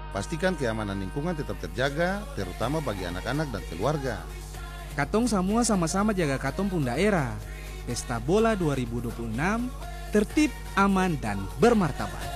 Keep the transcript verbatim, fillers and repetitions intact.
Pastikan keamanan lingkungan tetap terjaga, terutama bagi anak-anak dan keluarga. Katong semua sama-sama jaga katong pun daerah. Pesta Bola dua ribu dua puluh enam tertib, aman, dan bermartabat.